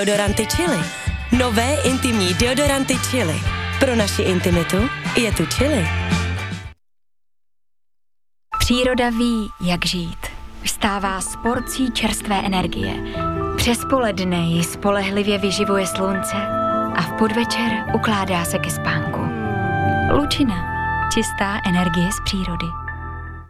Deodoranty Chili. Nové intimní deodoranty Chili. Pro naši intimitu je tu Chili. Příroda ví, jak žít. Vstává s porcí čerstvé energie. Přes poledne ji spolehlivě vyživuje slunce a v podvečer ukládá se ke spánku. Lučina. Čistá energie z přírody.